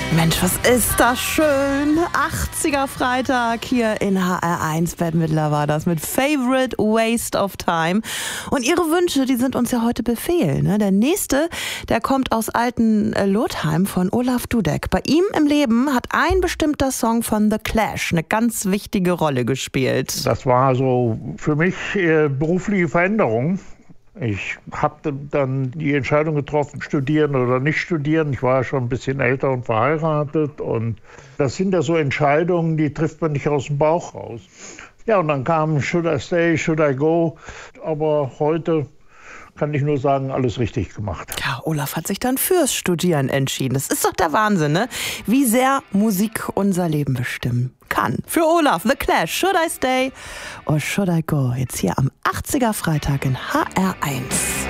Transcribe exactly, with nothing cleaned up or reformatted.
Mensch, was ist das schön. achtziger Freitag hier in H R eins. Bette Midler war das mit Favorite Waste of Time. Und ihre Wünsche, die sind uns ja heute Befehl. Ne? Der nächste, der kommt aus alten äh, Lothheim von Olaf Dudek. Bei ihm im Leben hat ein bestimmter Song von The Clash eine ganz wichtige Rolle gespielt. Das war so für mich äh, berufliche Veränderung. Ich habe dann die Entscheidung getroffen, studieren oder nicht studieren. Ich war ja schon ein bisschen älter und verheiratet. Und das sind ja so Entscheidungen, die trifft man nicht aus dem Bauch raus. Ja, und dann kam Should I Stay, Should I Go? Aber heute kann ich nur sagen, alles richtig gemacht. Ja, Olaf hat sich dann fürs Studieren entschieden. Das ist doch der Wahnsinn, ne? Wie sehr Musik unser Leben bestimmen kann. Für Olaf, The Clash, Should I Stay or Should I Go? Jetzt hier am achtziger Freitag in H R eins.